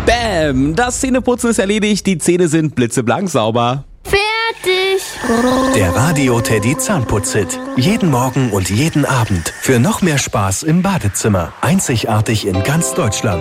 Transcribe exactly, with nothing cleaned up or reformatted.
Bäm, das Zähneputzen ist erledigt, die Zähne sind blitzeblank sauber. Fertig. Der Radio Teddy Zahnputzhit. Jeden Morgen und jeden Abend. Für noch mehr Spaß im Badezimmer. Einzigartig in ganz Deutschland.